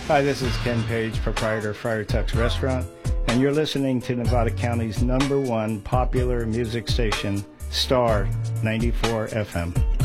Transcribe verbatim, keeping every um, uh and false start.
Hi, this is Ken Page, proprietor of Friar Tuck's Restaurant, and you're listening to Nevada County's number one popular music station, Star ninety-four F M.